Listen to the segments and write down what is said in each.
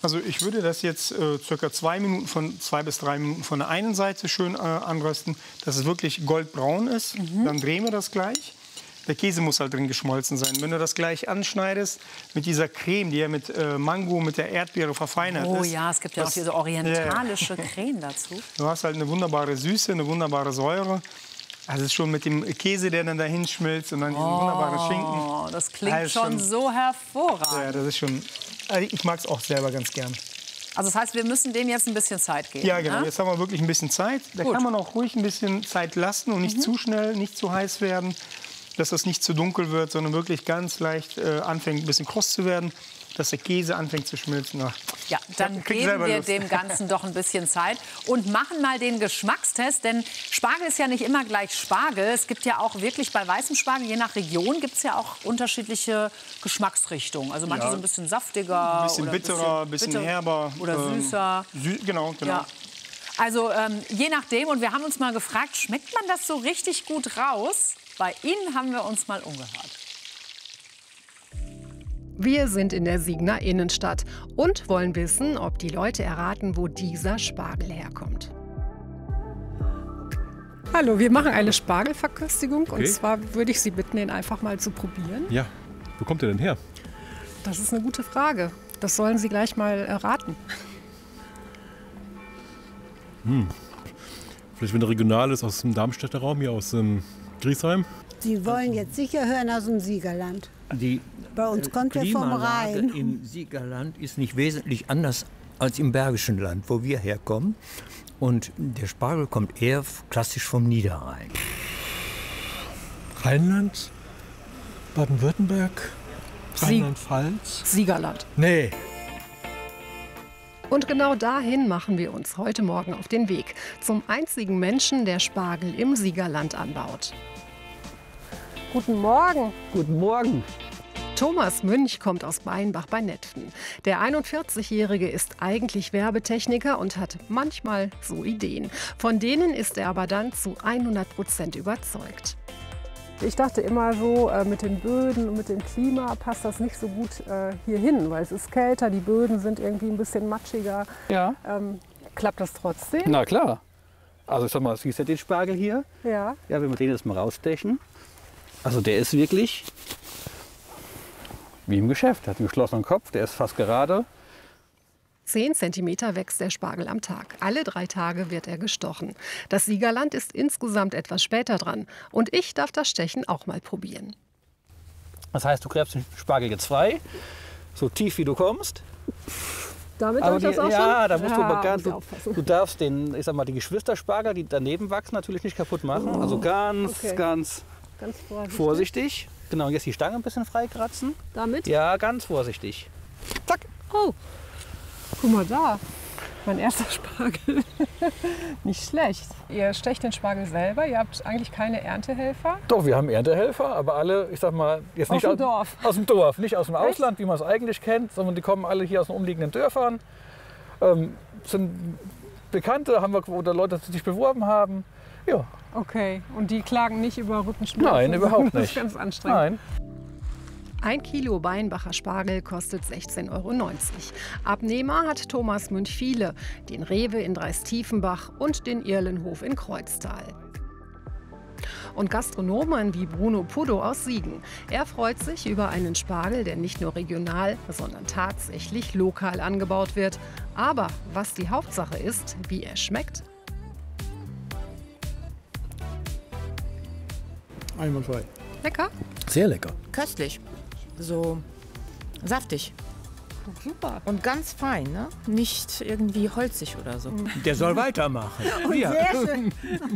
Also ich würde das jetzt circa 2 bis 3 Minuten von der einen Seite schön anrösten, dass es wirklich goldbraun ist. Dann drehen wir das gleich. Der Käse muss halt drin geschmolzen sein. Wenn du das gleich anschneidest mit dieser Creme, die ja mit Mango, mit der Erdbeere verfeinert ist. Oh ja, es gibt ja auch diese orientalische Creme dazu. Du hast halt eine wunderbare Süße, eine wunderbare Säure. Also es ist schon mit dem Käse, der dann dahin schmilzt und dann diesen wunderbaren Schinken. Oh, das klingt schon so hervorragend. Ja, das ist schon. Also ich mag es auch selber ganz gern. Also das heißt, wir müssen dem jetzt ein bisschen Zeit geben. Ja, genau. Ne? Jetzt haben wir wirklich ein bisschen Zeit. Da kann man auch ruhig ein bisschen Zeit lassen und nicht zu schnell, nicht zu heiß werden, dass das nicht zu dunkel wird, sondern wirklich ganz leicht anfängt, ein bisschen kross zu werden, dass der Käse anfängt zu schmilzen. Ach, ja, dann geben wir dem Ganzen doch ein bisschen Zeit und machen mal den Geschmackstest, denn Spargel ist ja nicht immer gleich Spargel. Es gibt ja auch wirklich bei weißem Spargel, je nach Region, gibt es ja auch unterschiedliche Geschmacksrichtungen. Also manche so ein bisschen saftiger, ein bisschen bitterer, ein bisschen herber. Oder süßer. Genau. Ja. Also je nachdem. Und wir haben uns mal gefragt, schmeckt man das so richtig gut raus? Bei Ihnen haben wir uns mal umgehört. Wir sind in der Siegner Innenstadt und wollen wissen, ob die Leute erraten, wo dieser Spargel herkommt. Hallo, wir machen eine Spargelverköstigung. Und zwar würde ich Sie bitten, den einfach mal zu probieren. Ja, wo kommt der denn her? Das ist eine gute Frage. Das sollen Sie gleich mal erraten. Vielleicht, wenn der regional ist, aus dem Darmstädter Raum, hier aus Griesheim. Sie wollen jetzt sicher hören aus dem Siegerland. Bei uns kommt er vom Rhein. Im Siegerland ist nicht wesentlich anders als im Bergischen Land, wo wir herkommen. Und der Spargel kommt eher klassisch vom Niederrhein. Rheinland? Baden-Württemberg? Rheinland-Pfalz? Siegerland. Nee. Und genau dahin machen wir uns heute Morgen auf den Weg. Zum einzigen Menschen, der Spargel im Siegerland anbaut. Guten Morgen. Guten Morgen. Thomas Münch kommt aus Beinbach bei Netfen. Der 41-Jährige ist eigentlich Werbetechniker und hat manchmal so Ideen. Von denen ist er aber dann zu 100% überzeugt. Ich dachte immer so, mit den Böden und mit dem Klima passt das nicht so gut hier hin, weil es ist kälter, die Böden sind irgendwie ein bisschen matschiger. Ja. Klappt das trotzdem? Na klar. Also ich sag mal, siehst du den Spargel hier? Ja. Ja, wenn wir den jetzt mal rausstechen. Also der ist wirklich wie im Geschäft. Der hat einen geschlossenen Kopf, der ist fast gerade. 10 Zentimeter wächst der Spargel am Tag. Alle 3 Tage wird er gestochen. Das Siegerland ist insgesamt etwas später dran. Und ich darf das Stechen auch mal probieren. Das heißt, du gräbst den Spargel jetzt frei, so tief wie du kommst. Damit darf ich das auch ja, schon? Da musst du aber ganz, aufpassen. du darfst den, ich sag mal, die Geschwisterspargel, die daneben wachsen, natürlich nicht kaputt machen. Also ganz vorsichtig. Genau, und jetzt die Stange ein bisschen freikratzen. Damit? Ja, ganz vorsichtig. Zack. Oh, guck mal da. Mein erster Spargel. Nicht schlecht. Ihr stecht den Spargel selber, ihr habt eigentlich keine Erntehelfer? Doch, wir haben Erntehelfer, aber alle, ich sag mal, jetzt nicht aus dem Dorf. Aus dem Dorf, nicht aus dem Ausland, wie man es eigentlich kennt, sondern die kommen alle hier aus den umliegenden Dörfern. Sind Bekannte, haben wir, oder Leute, die sich beworben haben. Ja. Okay, und die klagen nicht über Rückenschmerzen? Nein, überhaupt nicht. Das ist ganz anstrengend. Nein. 1 Kilo Beinbacher Spargel kostet 16,90 €. Abnehmer hat Thomas Münch viele, den Rewe in Dreis-Tiefenbach und den Irlenhof in Kreuztal. Und Gastronomen wie Bruno Puddo aus Siegen. Er freut sich über einen Spargel, der nicht nur regional, sondern tatsächlich lokal angebaut wird. Aber was die Hauptsache ist, wie er schmeckt. Einwandfrei. Lecker? Sehr lecker. Köstlich. So saftig. Super. Und ganz fein, ne? Nicht irgendwie holzig oder so. Der soll weitermachen. Ja. Sehr schön.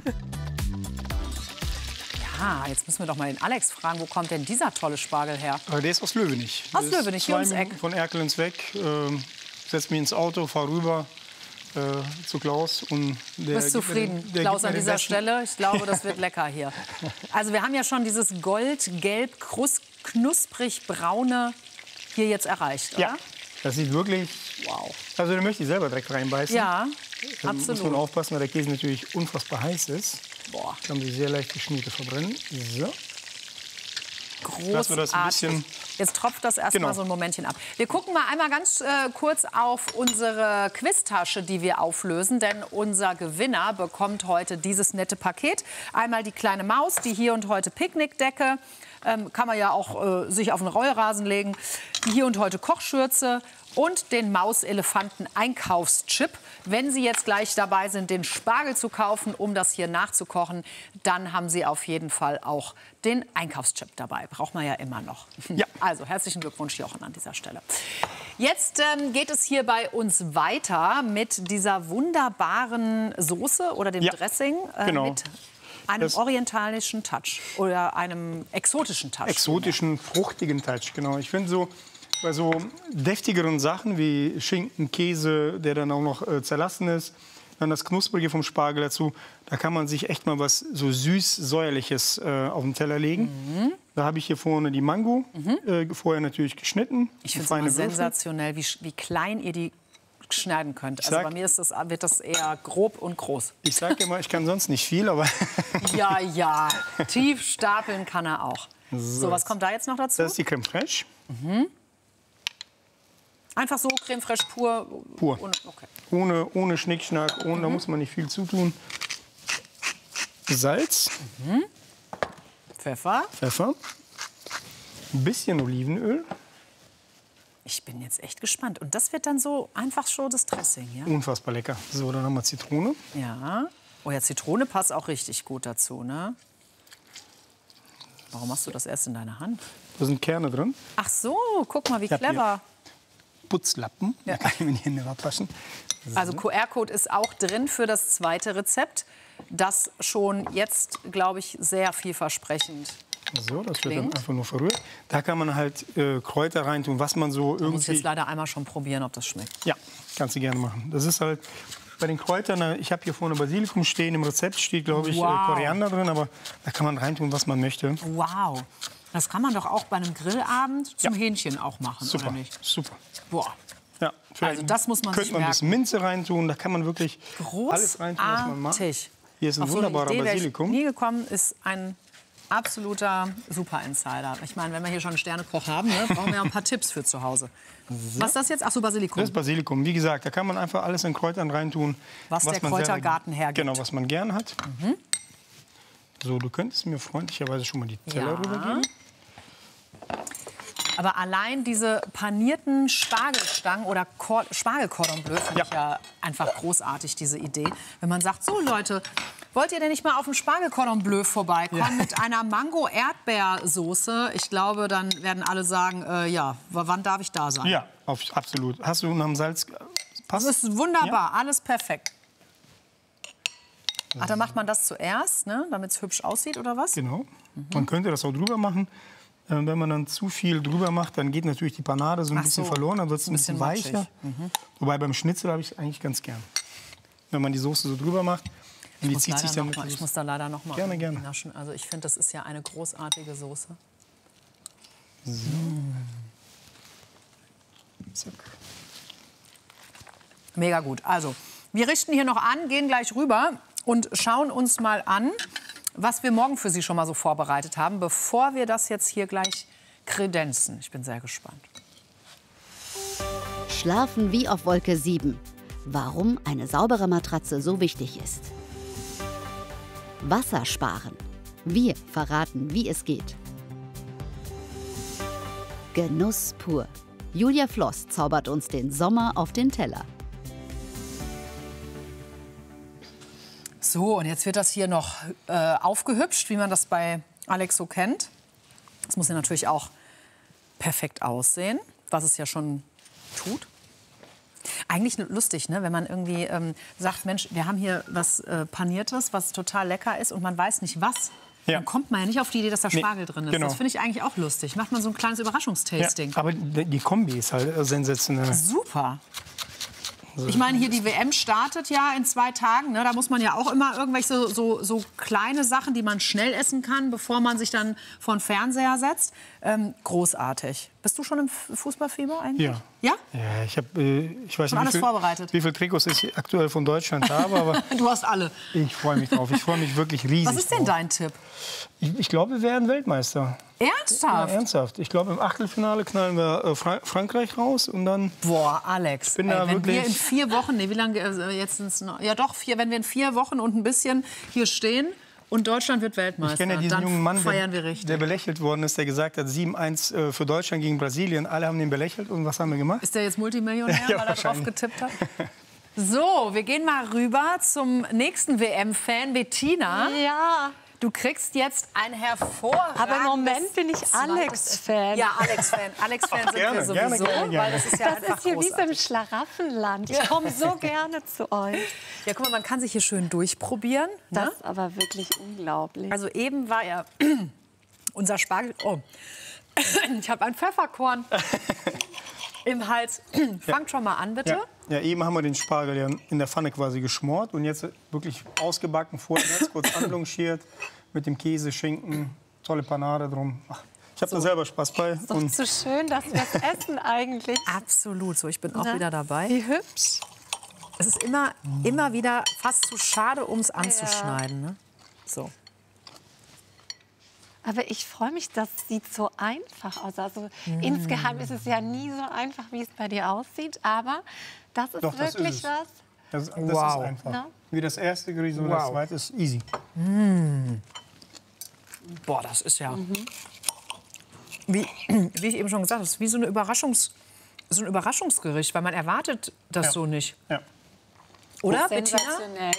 Ja, jetzt müssen wir doch mal den Alex fragen, wo kommt denn dieser tolle Spargel her? Der ist aus Löwenich. Aus Löwenich, hier ums Eck. Von Erkel ins Weg. Setz mich ins Auto, fahr rüber zu Klaus. Und Du bist zufrieden, Klaus, an dieser Stelle. Ich glaube, das wird lecker hier. Also wir haben ja schon dieses gold-gelb, knusprig-braune hier jetzt erreicht, oder? Ja, das sieht wirklich... Wow. Also da möchte ich selber direkt reinbeißen. Ja, Da absolut. muss man aufpassen, weil der Käse natürlich unfassbar heiß ist. Boah. Kann sich sehr leicht die Schnute verbrennen. So. Großartig. Jetzt tropft das erstmal so ein Momentchen ab. Wir gucken mal einmal ganz kurz auf unsere Quiztasche, die wir auflösen. Denn unser Gewinner bekommt heute dieses nette Paket. Einmal die kleine Maus, die hier und heute Picknickdecke. Kann man ja auch sich auf den Rollrasen legen. Die hier und heute Kochschürze und den Mauselefanten-Einkaufschip. Wenn Sie jetzt gleich dabei sind, den Spargel zu kaufen, um das hier nachzukochen, dann haben Sie auf jeden Fall auch den Einkaufschip dabei. Braucht man ja immer noch. Ja. Also herzlichen Glückwunsch, Jochen, an dieser Stelle. Jetzt geht es hier bei uns weiter mit dieser wunderbaren Soße oder dem Dressing. Mit einem orientalischen Touch oder einem exotischen Touch. Exotischen, fruchtigen Touch, genau. Ich finde so, bei so deftigeren Sachen wie Schinken, Käse, der dann auch noch zerlassen ist, dann das Knusprige vom Spargel dazu, da kann man sich echt mal was so süß-säuerliches auf den Teller legen. Da habe ich hier vorne die Mango, vorher natürlich geschnitten. Ich finde es immer sensationell, wie klein ihr die schneiden könnt. Also bei mir wird das eher grob und groß. Ich sage immer, ich kann sonst nicht viel, aber... ja, tief stapeln kann er auch. So, was kommt da jetzt noch dazu? Das ist die Crème fraîche. Einfach so Crème fraîche pur? Pur. Ohne Schnickschnack, da muss man nicht viel zutun. Salz. Pfeffer. Ein bisschen Olivenöl. Ich bin jetzt echt gespannt. Und das wird dann so einfach schon das Dressing, ja? Unfassbar lecker. So, dann haben wir Zitrone. Ja. Oh ja, Zitrone passt auch richtig gut dazu, ne? Warum machst du das erst in deiner Hand? Da sind Kerne drin. Ach so, guck mal, wie clever. Putzlappen, da kann ich mir die Hände abwaschen. So. Also QR-Code ist auch drin für das zweite Rezept, das schon jetzt, glaube ich, sehr vielversprechend So, das wird dann einfach nur verrührt. Da kann man halt Kräuter reintun, was man so irgendwie... Ich muss jetzt leider einmal schon probieren, ob das schmeckt. Ja, kannst du gerne machen. Das ist halt bei den Kräutern, ich habe hier vorne Basilikum stehen, im Rezept steht, glaube ich, Koriander drin, aber da kann man reintun, was man möchte. Wow, das kann man doch auch bei einem Grillabend zum Hähnchen auch machen, super, oder nicht? Super. Boah. Ja, also das muss man sich merken. Könnte man ein bisschen Minze reintun, da kann man wirklich alles reintun, was man mag. Hier ist ein wunderbarer Basilikum. Nie gekommen ist ein absoluter Super-Insider. Ich meine, wenn wir hier schon einen Sternekoch haben, ne, brauchen wir ein paar Tipps für zu Hause. Was ist das jetzt? Ach so, Basilikum. Das ist Basilikum. Wie gesagt, da kann man einfach alles in Kräutern reintun. Was der Kräutergarten hergibt. Genau, was man gern hat. So, du könntest mir freundlicherweise schon mal die Teller rübergeben. Aber allein diese panierten Spargelstangen oder Spargel-Cordon Bleu finde ich ja einfach großartig, diese Idee. Wenn man sagt, so Leute, wollt ihr denn nicht mal auf dem Spargel-Cordon Bleu vorbeikommen mit einer Mango-Erdbeersoße? Ich glaube, dann werden alle sagen, ja, wann darf ich da sein? Ja, absolut. Hast du nach dem Salz... Passt? Das ist wunderbar, alles perfekt. Ach, dann macht man das zuerst, ne, damit es hübsch aussieht, oder was? Genau. Man könnte das auch drüber machen. Wenn man dann zu viel drüber macht, dann geht natürlich die Panade so ein bisschen verloren, dann wird es ein bisschen weicher. Wobei beim Schnitzel habe ich es eigentlich ganz gern. Wenn man die Soße so drüber macht, und die zieht sich dann mit. Ich muss da leider noch mal gerne naschen. Also ich finde, das ist ja eine großartige Soße. So. Zack. Mega gut. Also, wir richten hier noch an, gehen gleich rüber und schauen uns mal an, was wir morgen für Sie schon mal so vorbereitet haben, bevor wir das jetzt hier gleich kredenzen. Ich bin sehr gespannt. Schlafen wie auf Wolke 7. Warum eine saubere Matratze so wichtig ist. Wasser sparen. Wir verraten, wie es geht. Genuss pur. Julia Floss zaubert uns den Sommer auf den Teller. So, und jetzt wird das hier noch aufgehübscht, wie man das bei Alex so kennt. Das muss ja natürlich auch perfekt aussehen, was es ja schon tut. Eigentlich lustig, ne? Wenn man irgendwie sagt, Mensch, wir haben hier was Paniertes, was total lecker ist und man weiß nicht was. Dann kommt man ja nicht auf die Idee, dass da Spargel drin ist. Genau. Das finde ich eigentlich auch lustig. Macht man so ein kleines Überraschungstasting. Ja, aber die Kombi ist halt sensationell. Super. Ich meine, hier die WM startet ja in 2 Tagen. Ne? Da muss man ja auch immer irgendwelche so kleine Sachen, die man schnell essen kann, bevor man sich dann vor den Fernseher setzt. Großartig. Bist du schon im Fußballfieber eigentlich? Ja. Ja? Ja, ich weiß schon alles vorbereitet. Wie viele Trikots ich aktuell von Deutschland habe, aber du hast alle. Ich freue mich drauf. Ich freue mich wirklich riesig. Was ist denn dein Tipp? Ich glaube, wir werden Weltmeister. Ernsthaft? Ja, ernsthaft. Ich glaube, im Achtelfinale knallen wir Frankreich raus und dann. Boah, Alex. Wenn wir in 4 Wochen, wie lange jetzt sind's noch? Ja doch, wenn wir in 4 Wochen und ein bisschen hier stehen. Und Deutschland wird Weltmeister. Ich kenne ja diesen jungen Mann, der belächelt worden ist, der gesagt hat, 7-1 für Deutschland gegen Brasilien. Alle haben den belächelt. Und was haben wir gemacht? Ist der jetzt Multimillionär, ja, weil er drauf getippt hat? So, wir gehen mal rüber zum nächsten WM-Fan, Bettina. Ja. Du kriegst jetzt ein hervorragendes... Aber im Moment bin ich Alex-Fan. Ja, Alex-Fan. Alex-Fan sind wir sowieso. Gerne. Weil das ist ja das ist hier großartig. Wie so im Schlaraffenland. Ich komme so gerne zu euch. Ja, guck mal, man kann sich hier schön durchprobieren. Das ist aber wirklich unglaublich. Also eben war ja unser Spargel... Oh, ich habe ein Pfefferkorn im Hals. Fangt schon mal an, bitte. Ja, eben haben wir den Spargel ja in der Pfanne quasi geschmort und jetzt wirklich ausgebacken, vorher ganz kurz anblanchiert mit dem Käse, Schinken, tolle Panade drum. Ach, ich habe da selber Spaß bei. Ist doch so schön, dass wir es essen eigentlich. Absolut, so ich bin auch wieder dabei. Wie hübsch. Es ist immer wieder fast zu schade, um es anzuschneiden. Ne? So. Aber ich freue mich, das sieht so einfach aus. Also insgeheim ist es ja nie so einfach, wie es bei dir aussieht. Aber das ist doch, wirklich was. Das ist einfach. Na? Wie das erste Gericht, so das zweite ist easy. Boah, das ist ja... Wie ich eben schon gesagt habe, das ist wie so ein Überraschungsgericht, weil man erwartet das so nicht. Ja. Oder, sensationell.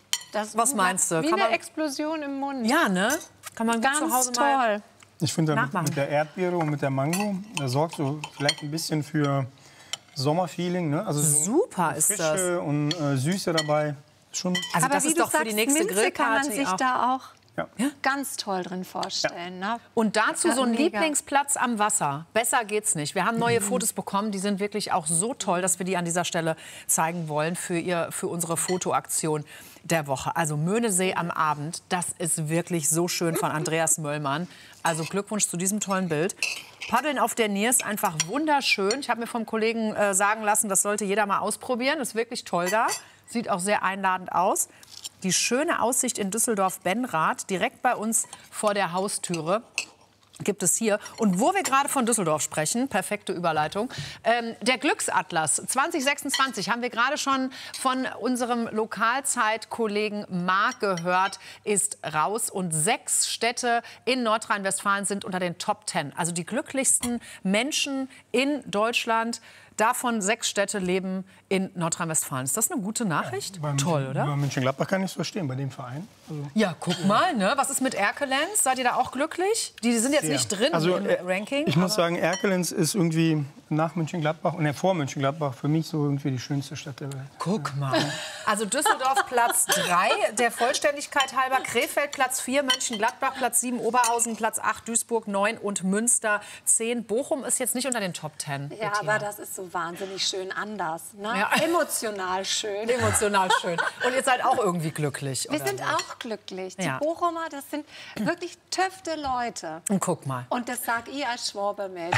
Was meinst du? Wie eine Explosion im Mund. Ja, ne? Kann man ganz zu Hause toll. Mal ich finde, mit der Erdbeere und mit der Mango, da sorgt so vielleicht ein bisschen für Sommerfeeling. Ne? Also super ist das. Frische und Süße dabei. Schon. Also aber das wie ist du doch für sagst, die nächste Minze kann man Grillparty sich auch. da auch Ja. ganz toll drin vorstellen. Ne? Und dazu so ein mega. Lieblingsplatz am Wasser. Besser geht's nicht. Wir haben neue Fotos bekommen, die sind wirklich auch so toll, dass wir die an dieser Stelle zeigen wollen für unsere Fotoaktion der Woche. Also Möhnesee am Abend, das ist wirklich so schön von Andreas Möllmann. Also Glückwunsch zu diesem tollen Bild. Paddeln auf der Nier ist einfach wunderschön. Ich habe mir vom Kollegen sagen lassen, das sollte jeder mal ausprobieren. Ist wirklich toll da. Sieht auch sehr einladend aus. Die schöne Aussicht in Düsseldorf-Benrath, direkt bei uns vor der Haustüre, gibt es hier. Und wo wir gerade von Düsseldorf sprechen, perfekte Überleitung, der Glücksatlas 2026 haben wir gerade schon von unserem Lokalzeitkollegen Marc gehört, ist raus. Und 6 Städte in Nordrhein-Westfalen sind unter den Top 10. Also die glücklichsten Menschen in Deutschland. Davon 6 Städte leben in Nordrhein-Westfalen. Ist das eine gute Nachricht? Ja, toll, oder? Bei Mönchengladbach kann ich es verstehen, bei dem Verein. Also ja, guck mal, ne? Was ist mit Erkelenz? Seid ihr da auch glücklich? Die sind jetzt nicht drin im Ranking. Ich muss sagen, Erkelenz ist irgendwie nach Mönchengladbach und vor Mönchengladbach für mich so irgendwie die schönste Stadt der Welt. Guck mal. Also Düsseldorf Platz 3, der Vollständigkeit halber. Krefeld Platz 4, Mönchengladbach Platz 7, Oberhausen Platz 8, Duisburg 9 und Münster 10. Bochum ist jetzt nicht unter den Top 10. Ja, aber das ist so wahnsinnig schön anders. Ne? Ja. Emotional schön. Emotional schön. Und ihr seid auch irgendwie glücklich, Wir oder? sind auch glücklich. Die Ja. Bochumer, das sind wirklich töfte Leute. Und guck mal. Und das sag ich als Schwabermädchen.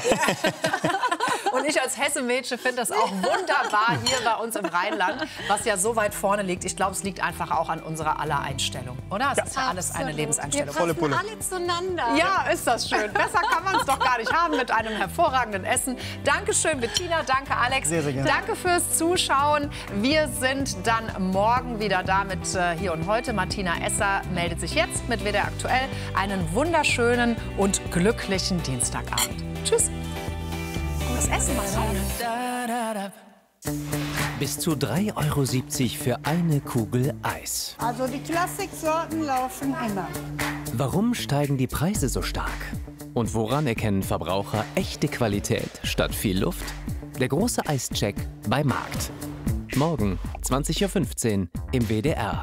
Und ich als Hesse-Mädchen finde das auch wunderbar hier bei uns im Rheinland, was ja so weit vorne liegt. Ich glaube, es liegt einfach auch an unserer aller Einstellung, oder? Es ist ja alles eine Lebenseinstellung. Wir passen alle zueinander. Ja, ist das schön. Besser kann man es doch gar nicht haben mit einem hervorragenden Essen. Dankeschön, Bettina. Danke, Alex. Sehr, sehr gerne. Danke fürs Zuschauen. Wir sind dann morgen wieder da mit Hier und Heute. Martina Esser meldet sich jetzt mit WDR Aktuell. Einen wunderschönen und glücklichen Dienstagabend. Tschüss. Das Essen mal Bis zu 3,70 € für eine Kugel Eis. Also die Klassiksorten laufen immer. Warum steigen die Preise so stark? Und woran erkennen Verbraucher echte Qualität statt viel Luft? Der große Eischeck bei Markt. Morgen 20:15 Uhr im WDR.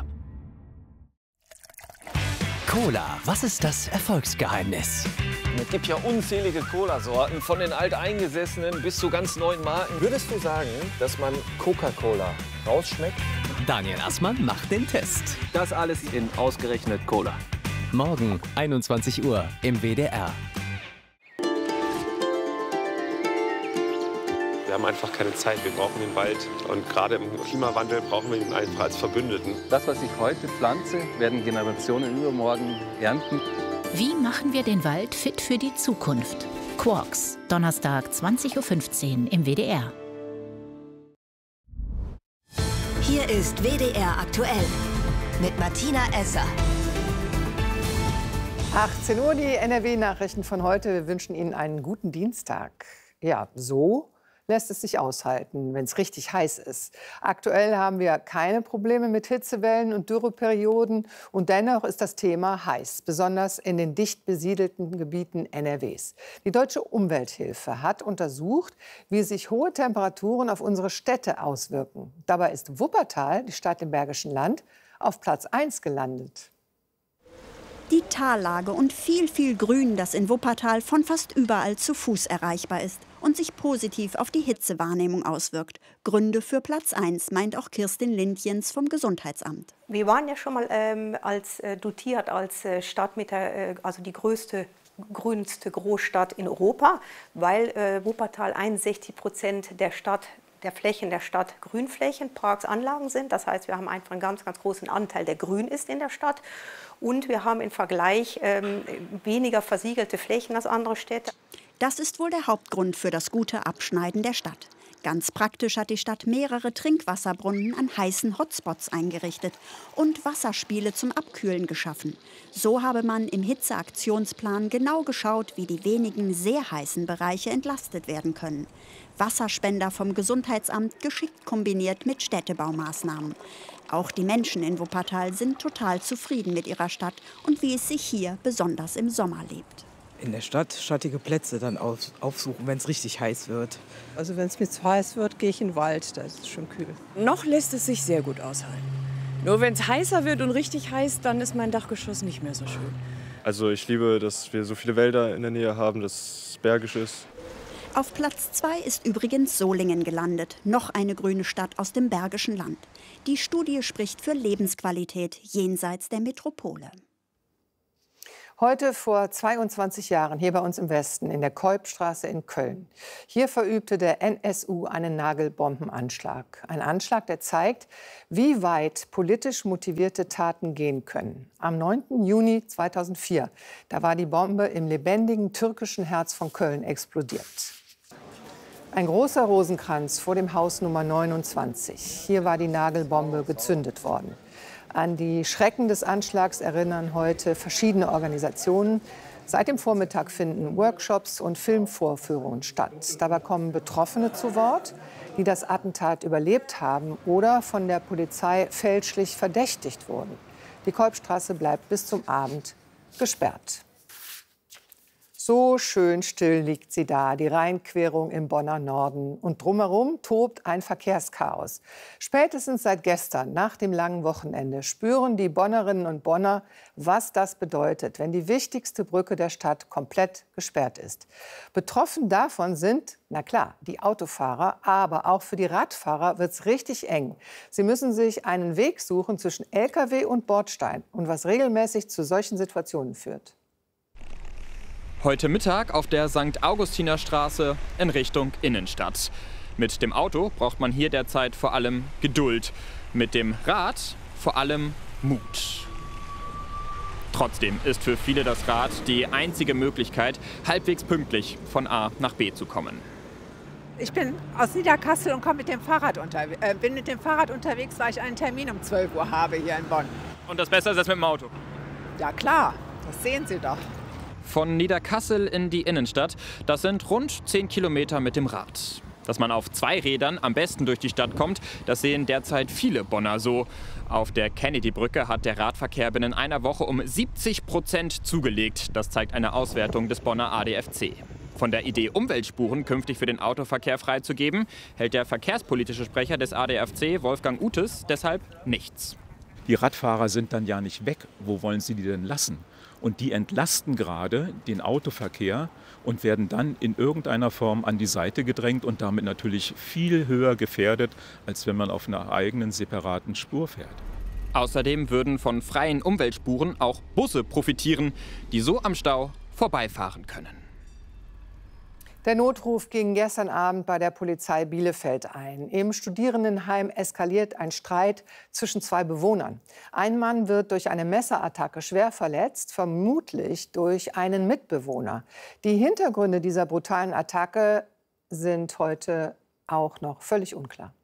Cola, was ist das Erfolgsgeheimnis? Es gibt ja unzählige Cola-Sorten, von den alteingesessenen bis zu ganz neuen Marken. Würdest du sagen, dass man Coca-Cola rausschmeckt? Daniel Assmann macht den Test. Das alles in ausgerechnet Cola. Morgen 21 Uhr im WDR. Wir haben einfach keine Zeit. Wir brauchen den Wald. Und gerade im Klimawandel brauchen wir ihn einfach als Verbündeten. Das, was ich heute pflanze, werden Generationen übermorgen ernten. Wie machen wir den Wald fit für die Zukunft? Quarks, Donnerstag 20:15 Uhr im WDR. Hier ist WDR aktuell mit Martina Esser. 18 Uhr, die NRW-Nachrichten von heute. Wir wünschen Ihnen einen guten Dienstag. Ja, so lässt es sich aushalten, wenn es richtig heiß ist. Aktuell haben wir keine Probleme mit Hitzewellen und Dürreperioden. Und dennoch ist das Thema heiß, besonders in den dicht besiedelten Gebieten NRWs. Die Deutsche Umwelthilfe hat untersucht, wie sich hohe Temperaturen auf unsere Städte auswirken. Dabei ist Wuppertal, die Stadt im Bergischen Land, auf Platz 1 gelandet. Die Tallage und viel Grün, das in Wuppertal von fast überall zu Fuß erreichbar ist und sich positiv auf die Hitzewahrnehmung auswirkt. Gründe für Platz 1, meint auch Kirstin Lindjens vom Gesundheitsamt. Wir waren ja schon mal dotiert als Stadt mit also die grünste Großstadt in Europa, weil Wuppertal 61% der Flächen der Stadt Grünflächen, Parks, Anlagen sind. Das heißt, wir haben einfach einen ganz großen Anteil, der grün ist in der Stadt. Und wir haben im Vergleich weniger versiegelte Flächen als andere Städte. Das ist wohl der Hauptgrund für das gute Abschneiden der Stadt. Ganz praktisch hat die Stadt mehrere Trinkwasserbrunnen an heißen Hotspots eingerichtet und Wasserspiele zum Abkühlen geschaffen. So habe man im Hitzeaktionsplan genau geschaut, wie die wenigen sehr heißen Bereiche entlastet werden können. Wasserspender vom Gesundheitsamt geschickt kombiniert mit Städtebaumaßnahmen. Auch die Menschen in Wuppertal sind total zufrieden mit ihrer Stadt und wie es sich hier besonders im Sommer lebt. In der Stadt schattige Plätze dann aufsuchen, wenn es richtig heiß wird. Also wenn es mir zu heiß wird, gehe ich in den Wald, da ist es schon kühl. Noch lässt es sich sehr gut aushalten. Nur wenn es heißer wird und richtig heiß, dann ist mein Dachgeschoss nicht mehr so schön. Also ich liebe, dass wir so viele Wälder in der Nähe haben, dass es bergisch ist. Auf Platz 2 ist übrigens Solingen gelandet, noch eine grüne Stadt aus dem Bergischen Land. Die Studie spricht für Lebensqualität jenseits der Metropole. Heute vor 22 Jahren hier bei uns im Westen in der Kolbstraße in Köln. Hier verübte der NSU einen Nagelbombenanschlag. Ein Anschlag, der zeigt, wie weit politisch motivierte Taten gehen können. Am 9. Juni 2004, da war die Bombe im lebendigen türkischen Herz von Köln explodiert. Ein großer Rosenkranz vor dem Haus Nummer 29. Hier war die Nagelbombe gezündet worden. An die Schrecken des Anschlags erinnern heute verschiedene Organisationen. Seit dem Vormittag finden Workshops und Filmvorführungen statt. Dabei kommen Betroffene zu Wort, die das Attentat überlebt haben oder von der Polizei fälschlich verdächtigt wurden. Die Kolbstraße bleibt bis zum Abend gesperrt. So schön still liegt sie da, die Rheinquerung im Bonner Norden. Und drumherum tobt ein Verkehrschaos. Spätestens seit gestern, nach dem langen Wochenende, spüren die Bonnerinnen und Bonner, was das bedeutet, wenn die wichtigste Brücke der Stadt komplett gesperrt ist. Betroffen davon sind, na klar, die Autofahrer, aber auch für die Radfahrer wird es richtig eng. Sie müssen sich einen Weg suchen zwischen LKW und Bordstein und was regelmäßig zu solchen Situationen führt. Heute Mittag auf der St. Augustiner Straße in Richtung Innenstadt. Mit dem Auto braucht man hier derzeit vor allem Geduld. Mit dem Rad vor allem Mut. Trotzdem ist für viele das Rad die einzige Möglichkeit, halbwegs pünktlich von A nach B zu kommen. Ich bin aus Niederkassel und bin mit dem Fahrrad unterwegs, weil ich einen Termin um 12 Uhr habe hier in Bonn. Und das Beste ist das mit dem Auto? Ja klar, das sehen Sie doch. Von Niederkassel in die Innenstadt, das sind rund 10 Kilometer mit dem Rad. Dass man auf 2 Rädern am besten durch die Stadt kommt, das sehen derzeit viele Bonner so. Auf der Kennedy-Brücke hat der Radverkehr binnen einer Woche um 70% zugelegt. Das zeigt eine Auswertung des Bonner ADFC. Von der Idee, Umweltspuren künftig für den Autoverkehr freizugeben, hält der verkehrspolitische Sprecher des ADFC, Wolfgang Utes, deshalb nichts. Die Radfahrer sind dann ja nicht weg. Wo wollen sie die denn lassen? Und die entlasten gerade den Autoverkehr und werden dann in irgendeiner Form an die Seite gedrängt und damit natürlich viel höher gefährdet, als wenn man auf einer eigenen separaten Spur fährt. Außerdem würden von freien Umweltspuren auch Busse profitieren, die so am Stau vorbeifahren können. Der Notruf ging gestern Abend bei der Polizei Bielefeld ein. Im Studierendenheim eskaliert ein Streit zwischen zwei Bewohnern. Ein Mann wird durch eine Messerattacke schwer verletzt, vermutlich durch einen Mitbewohner. Die Hintergründe dieser brutalen Attacke sind heute auch noch völlig unklar.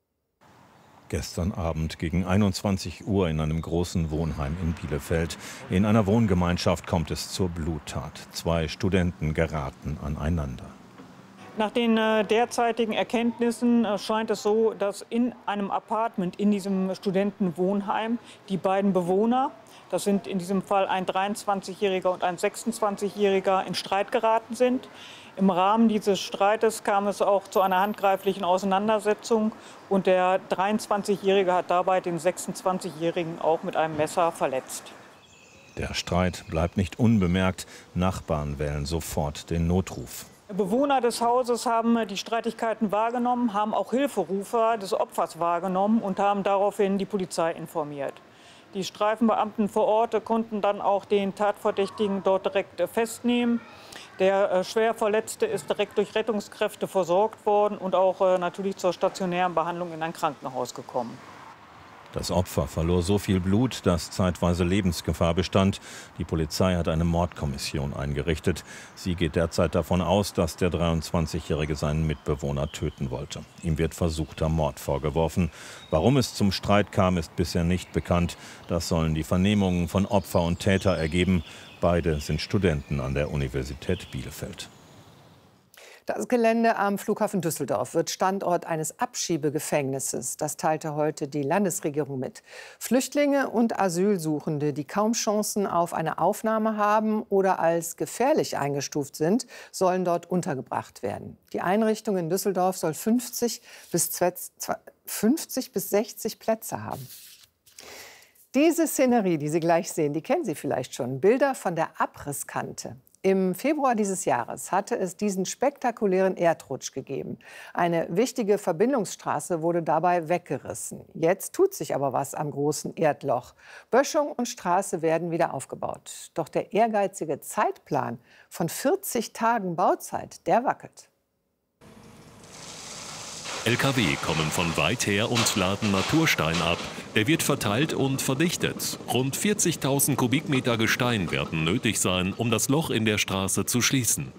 Gestern Abend gegen 21 Uhr in einem großen Wohnheim in Bielefeld. In einer Wohngemeinschaft kommt es zur Bluttat. Zwei Studenten geraten aneinander. Nach den derzeitigen Erkenntnissen scheint es so, dass in einem Apartment in diesem Studentenwohnheim die beiden Bewohner, das sind in diesem Fall ein 23-Jähriger und ein 26-Jähriger, in Streit geraten sind. Im Rahmen dieses Streites kam es auch zu einer handgreiflichen Auseinandersetzung und der 23-Jährige hat dabei den 26-Jährigen auch mit einem Messer verletzt. Der Streit bleibt nicht unbemerkt. Nachbarn wählen sofort den Notruf. Bewohner des Hauses haben die Streitigkeiten wahrgenommen, haben auch Hilferufer des Opfers wahrgenommen und haben daraufhin die Polizei informiert. Die Streifenbeamten vor Ort konnten dann auch den Tatverdächtigen dort direkt festnehmen. Der Schwerverletzte ist direkt durch Rettungskräfte versorgt worden und auch natürlich zur stationären Behandlung in ein Krankenhaus gekommen. Das Opfer verlor so viel Blut, dass zeitweise Lebensgefahr bestand. Die Polizei hat eine Mordkommission eingerichtet. Sie geht derzeit davon aus, dass der 23-Jährige seinen Mitbewohner töten wollte. Ihm wird versuchter Mord vorgeworfen. Warum es zum Streit kam, ist bisher nicht bekannt. Das sollen die Vernehmungen von Opfer und Täter ergeben. Beide sind Studenten an der Universität Bielefeld. Das Gelände am Flughafen Düsseldorf wird Standort eines Abschiebegefängnisses. Das teilte heute die Landesregierung mit. Flüchtlinge und Asylsuchende, die kaum Chancen auf eine Aufnahme haben oder als gefährlich eingestuft sind, sollen dort untergebracht werden. Die Einrichtung in Düsseldorf soll 50 bis 60 Plätze haben. Diese Szenerie, die Sie gleich sehen, die kennen Sie vielleicht schon. Bilder von der Abrisskante. Im Februar dieses Jahres hatte es diesen spektakulären Erdrutsch gegeben. Eine wichtige Verbindungsstraße wurde dabei weggerissen. Jetzt tut sich aber was am großen Erdloch. Böschung und Straße werden wieder aufgebaut. Doch der ehrgeizige Zeitplan von 40 Tagen Bauzeit, der wackelt. LKW kommen von weit her und laden Naturstein ab. Der wird verteilt und verdichtet. Rund 40.000 Kubikmeter Gestein werden nötig sein, um das Loch in der Straße zu schließen.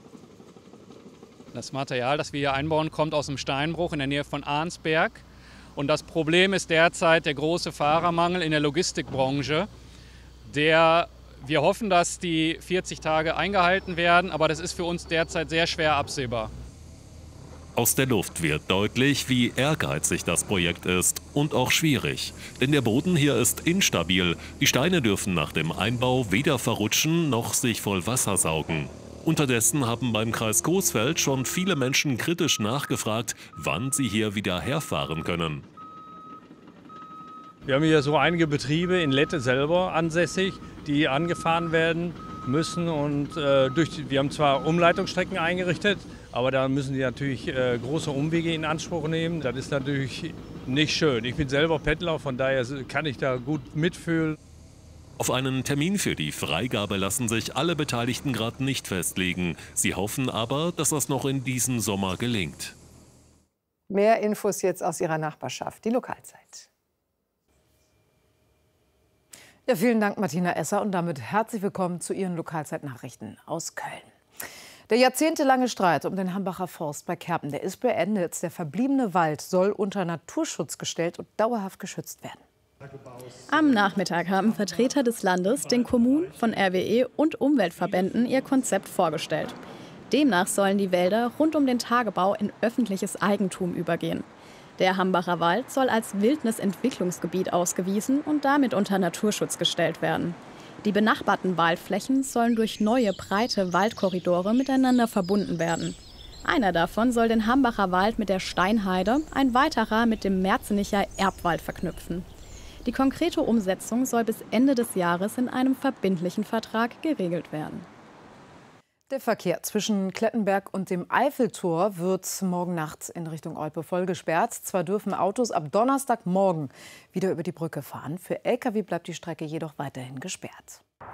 Das Material, das wir hier einbauen, kommt aus dem Steinbruch in der Nähe von Arnsberg. Und das Problem ist derzeit der große Fahrermangel in der Logistikbranche. Wir hoffen, dass die 40 Tage eingehalten werden, aber das ist für uns derzeit sehr schwer absehbar. Aus der Luft wird deutlich, wie ehrgeizig das Projekt ist und auch schwierig. Denn der Boden hier ist instabil. Die Steine dürfen nach dem Einbau weder verrutschen noch sich voll Wasser saugen. Unterdessen haben beim Kreis Coesfeld schon viele Menschen kritisch nachgefragt, wann sie hier wieder herfahren können. Wir haben hier so einige Betriebe in Lette selber ansässig, die angefahren werden müssen. Und wir haben zwar Umleitungsstrecken eingerichtet, aber da müssen die natürlich große Umwege in Anspruch nehmen. Das ist natürlich nicht schön. Ich bin selber Pendler, von daher kann ich da gut mitfühlen. Auf einen Termin für die Freigabe lassen sich alle Beteiligten gerade nicht festlegen. Sie hoffen aber, dass das noch in diesem Sommer gelingt. Mehr Infos jetzt aus Ihrer Nachbarschaft, die Lokalzeit. Ja, vielen Dank, Martina Esser. Und damit herzlich willkommen zu Ihren Lokalzeitnachrichten aus Köln. Der jahrzehntelange Streit um den Hambacher Forst bei Kerpen, der ist beendet. Der verbliebene Wald soll unter Naturschutz gestellt und dauerhaft geschützt werden. Am Nachmittag haben Vertreter des Landes, den Kommunen, von RWE und Umweltverbänden ihr Konzept vorgestellt. Demnach sollen die Wälder rund um den Tagebau in öffentliches Eigentum übergehen. Der Hambacher Wald soll als Wildnisentwicklungsgebiet ausgewiesen und damit unter Naturschutz gestellt werden. Die benachbarten Waldflächen sollen durch neue, breite Waldkorridore miteinander verbunden werden. Einer davon soll den Hambacher Wald mit der Steinheide, ein weiterer mit dem Merzenicher Erbwald verknüpfen. Die konkrete Umsetzung soll bis Ende des Jahres in einem verbindlichen Vertrag geregelt werden. Der Verkehr zwischen Klettenberg und dem Eiffeltor wird morgen Nacht in Richtung Olpe voll gesperrt. Zwar dürfen Autos ab Donnerstagmorgen wieder über die Brücke fahren. Für Lkw bleibt die Strecke jedoch weiterhin gesperrt.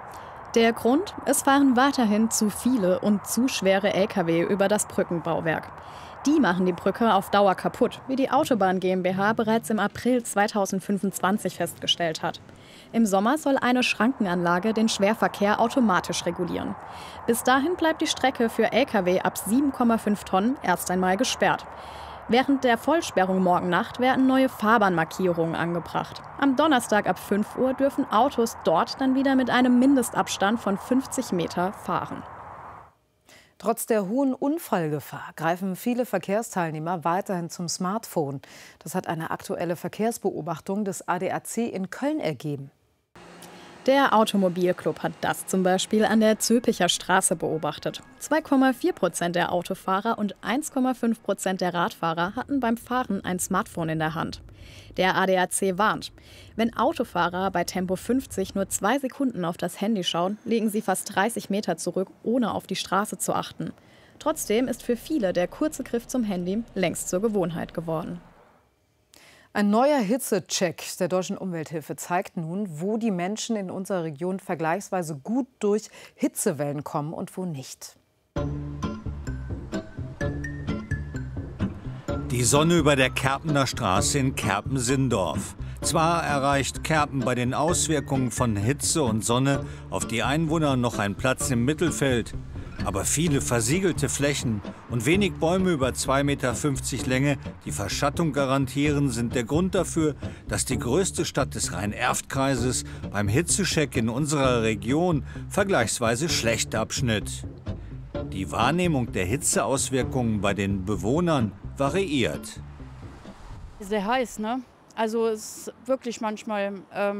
Der Grund? Es fahren weiterhin zu viele und zu schwere Lkw über das Brückenbauwerk. Die machen die Brücke auf Dauer kaputt, wie die Autobahn GmbH bereits im April 2025 festgestellt hat. Im Sommer soll eine Schrankenanlage den Schwerverkehr automatisch regulieren. Bis dahin bleibt die Strecke für Lkw ab 7,5 Tonnen erst einmal gesperrt. Während der Vollsperrung morgen Nacht werden neue Fahrbahnmarkierungen angebracht. Am Donnerstag ab 5 Uhr dürfen Autos dort dann wieder mit einem Mindestabstand von 50 Meter fahren. Trotz der hohen Unfallgefahr greifen viele Verkehrsteilnehmer weiterhin zum Smartphone. Das hat eine aktuelle Verkehrsbeobachtung des ADAC in Köln ergeben. Der Automobilclub hat das zum Beispiel an der Zülpicher Straße beobachtet. 2,4% der Autofahrer und 1,5% der Radfahrer hatten beim Fahren ein Smartphone in der Hand. Der ADAC warnt, wenn Autofahrer bei Tempo 50 nur 2 Sekunden auf das Handy schauen, legen sie fast 30 Meter zurück, ohne auf die Straße zu achten. Trotzdem ist für viele der kurze Griff zum Handy längst zur Gewohnheit geworden. Ein neuer Hitzecheck der Deutschen Umwelthilfe zeigt nun, wo die Menschen in unserer Region vergleichsweise gut durch Hitzewellen kommen und wo nicht. Die Sonne über der Kerpener Straße in Kerpen-Sindorf. Zwar erreicht Kerpen bei den Auswirkungen von Hitze und Sonne auf die Einwohner noch einen Platz im Mittelfeld. Aber viele versiegelte Flächen und wenig Bäume über 2,50 Meter Länge, die Verschattung garantieren, sind der Grund dafür, dass die größte Stadt des Rhein-Erft-Kreises beim Hitzecheck in unserer Region vergleichsweise schlecht abschnitt. Die Wahrnehmung der Hitzeauswirkungen bei den Bewohnern variiert. Sehr heiß, ne? Also es ist wirklich manchmal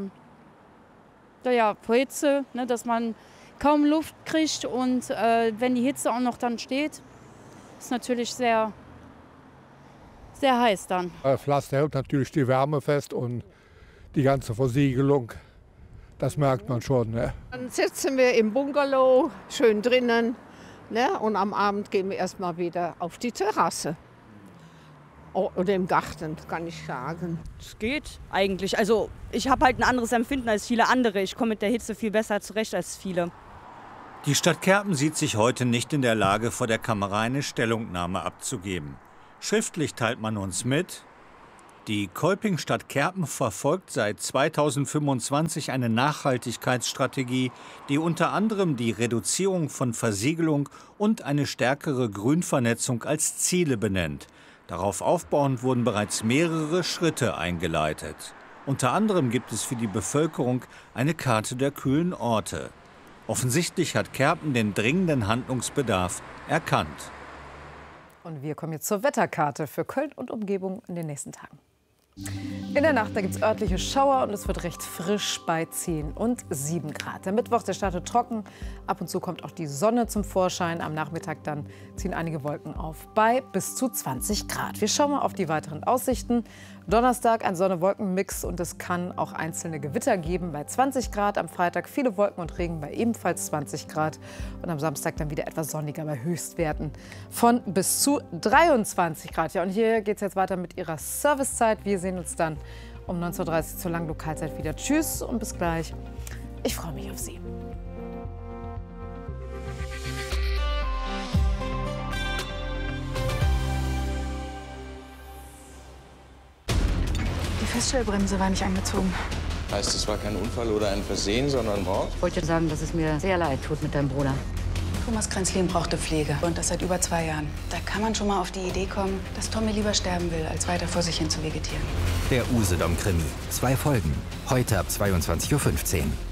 vor Hitze, ne, dass man kaum Luft kriegt und wenn die Hitze auch noch dann steht, ist natürlich sehr, sehr heiß dann. Pflaster hält natürlich die Wärme fest und die ganze Versiegelung, das merkt man schon. Ne? Dann sitzen wir im Bungalow, schön drinnen, ne? Und am Abend gehen wir erstmal wieder auf die Terrasse. Oder im Garten, kann ich sagen. Es geht eigentlich. Also ich habe halt ein anderes Empfinden als viele andere. Ich komme mit der Hitze viel besser zurecht als viele. Die Stadt Kerpen sieht sich heute nicht in der Lage, vor der Kamera eine Stellungnahme abzugeben. Schriftlich teilt man uns mit: Die Kolpingstadt Kerpen verfolgt seit 2025 eine Nachhaltigkeitsstrategie, die unter anderem die Reduzierung von Versiegelung und eine stärkere Grünvernetzung als Ziele benennt. Darauf aufbauend wurden bereits mehrere Schritte eingeleitet. Unter anderem gibt es für die Bevölkerung eine Karte der kühlen Orte. Offensichtlich hat Kerpen den dringenden Handlungsbedarf erkannt. Und wir kommen jetzt zur Wetterkarte für Köln und Umgebung in den nächsten Tagen. In der Nacht gibt es örtliche Schauer und es wird recht frisch bei 10 und 7 Grad. Der Mittwoch, der startet trocken. Ab und zu kommt auch die Sonne zum Vorschein. Am Nachmittag dann ziehen einige Wolken auf bei bis zu 20 Grad. Wir schauen mal auf die weiteren Aussichten. Donnerstag ein Sonne-Wolken-Mix und es kann auch einzelne Gewitter geben bei 20 Grad. Am Freitag viele Wolken und Regen bei ebenfalls 20 Grad. Und am Samstag dann wieder etwas sonniger bei Höchstwerten von bis zu 23 Grad. Ja, und hier geht es jetzt weiter mit Ihrer Servicezeit. Wir sehen uns dann um 19:30 Uhr zur langen Lokalzeit wieder. Tschüss und bis gleich. Ich freue mich auf Sie. Die Feststellbremse war nicht angezogen. Heißt, es war kein Unfall oder ein Versehen, sondern Mord? Ich wollte sagen, dass es mir sehr leid tut mit deinem Bruder. Thomas Kränzlin brauchte Pflege und das seit über 2 Jahren. Da kann man schon mal auf die Idee kommen, dass Tommy lieber sterben will, als weiter vor sich hin zu vegetieren. Der Usedom-Krimi. 2 Folgen. Heute ab 22:15 Uhr.